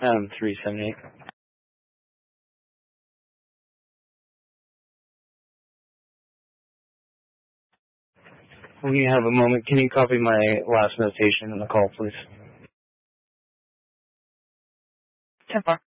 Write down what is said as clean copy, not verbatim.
378. When you have a moment, can you copy my last notation in the call, please? 10-4.